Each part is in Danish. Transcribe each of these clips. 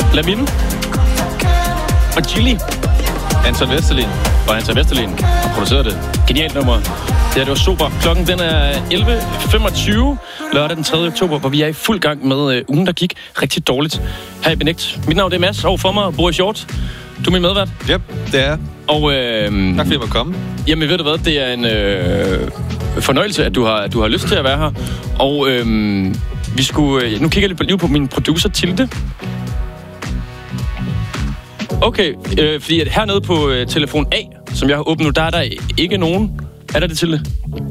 Lamine og Chili. Anton Vesterlin har produceret det. Genialt nummer. Det var super. Klokken den er 11.25 lørdag den 3. oktober, hvor vi er i fuld gang med ugen, der gik rigtig dårligt her i Benægt. Mit navn er Mads, og for mig Boris Hjort. Du er min medvært. Yep, det er. Og tak fordi jeg måtte komme. Jamen ved du hvad, det er en fornøjelse, at du har lyst til at være her. Og vi skulle... Nu kigger jeg lige på min producer Tilde. Okay, fordi at hernede på telefon A, som jeg har åbnet nu, der er der ikke nogen. Er der det til det?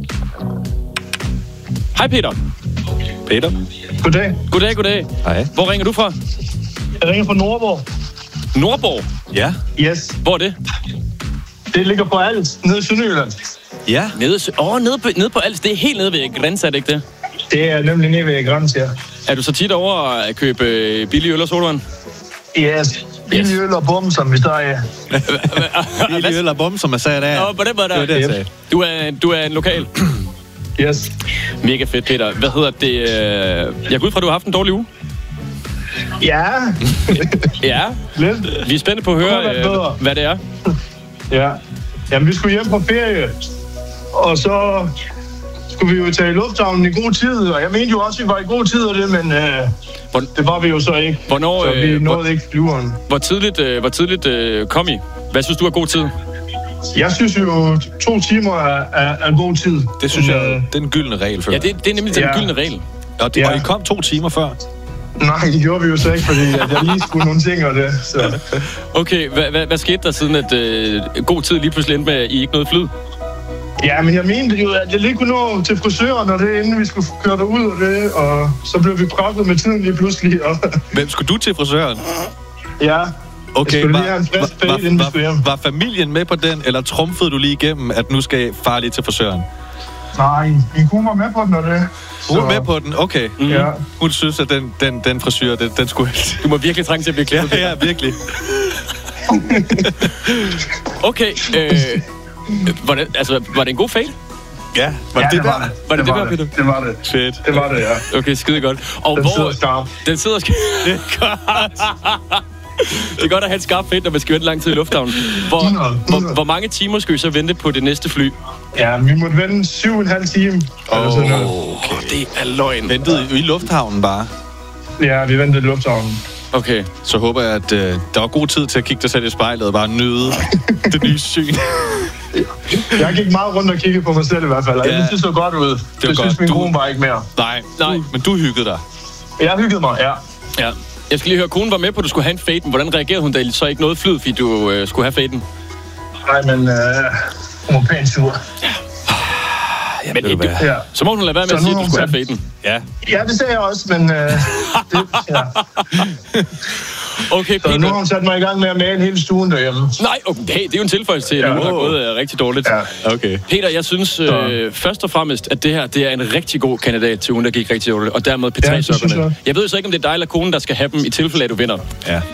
Hej Peter. Peter. Goddag. Hej. Hvor ringer du fra? Jeg ringer fra Nordborg. Nordborg? Ja. Yes. Hvor er det? Det ligger på Als, nede i Sønderjylland. Ja. Nede på Als. Det er helt nede ved grænsen, er det ikke det? Det er nemlig nede ved grænsen, ja. Er du så tit over at købe billig øl og sodavand? Yes. Billig øl og bum, som vi står af. Billig øl og bum, som jeg sagde der. Nå, på den måde der. Det var det, jeg sagde. Du er en lokal. Yes. Mega fedt, Peter. Hvad hedder det? Jeg går ud fra, at du har haft en dårlig uge. Ja. Ja. Lidt. Vi er spændte på at høre, hvad det er. Ja. Jamen, vi skulle hjem på ferie. Og så skulle vi jo tage i lufthavnen i god tid. Og jeg mente jo også, at vi var i god tid af det, men det var vi jo så ikke. Hvornår, så vi nåede ikke flyveren. Hvor tidligt kom I? Hvad synes du er god tid? Jeg synes jo, 2 timer er en god tid. Det synes jeg, det er en gyldne regel for. Ja, det er nemlig den gyldne regel. Og I kom 2 timer før? Nej, det gjorde vi jo så ikke, fordi jeg lige skulle nogle ting og det. Så. Okay, hvad skete der siden, at god tid lige pludselig endte med, at I ikke nåede flyd? Ja, men jeg mente jo, at jeg lige kunne nå til frisøren, og det inden vi skulle køre derud og det, og så blev vi presset med tiden lige pludselig. Og... Hvem skulle du til frisøren? Ja. Okay, var familien med på den, eller trumfede du lige igennem, at nu skal far lige til frisøren? Nej, min kone var med på den, og det. Hun var med på den? Okay. Mm. Ja. Hun synes, at den frisør, den skulle... Du må virkelig trænge til at blive klippet. Ja, virkelig. Okay, var det en god fade? Ja, Var det det Peter? Det var det. Fedt. Det var det, ja. Okay, skide godt. Og den sidder skarp. Den sidder skarp. Det er godt at have et skarpt fedt, når man skal vente lang tid i lufthavnen. Hvor mange timer skal vi så vente på det næste fly? Ja, vi måtte vente 7,5 timer. Okay, det er løgn. Ventede I lufthavnen bare? Ja, vi ventede i lufthavnen. Okay. Så håber jeg, at der var god tid til at kigge dig selv i spejlet og bare nyde det nye syn. Jeg gik meget rundt og kiggede på mig selv i hvert fald, og ja. det så godt ud. Det synes min kone var ikke mere. Nej. Men du hyggede dig. Jeg hyggede mig, ja. Jeg skal lige høre, konen var med på, at du skulle have en faden. Hvordan reagerede hun, da I så ikke nåede flyet, fordi du skulle have faden? Nej, men hun var pænt sur. Ja, men så må hun lade være med at sige, at du skulle have faden. Ja, det sagde jeg også, men Okay, så nu har hun sat mig i gang med at male hele stuen derhjemme. Nej, okay, det er jo en tilføjelse til, at det har gået rigtig dårligt. Ja. Okay. Peter, jeg synes først og fremmest, at det her det er en rigtig god kandidat til ugen, der gik rigtig dårligt, og dermed P3-sokkerne. Jeg ved så ikke, om det er dig eller konen, der skal have dem, i tilfælde af, at du vinder. Ja.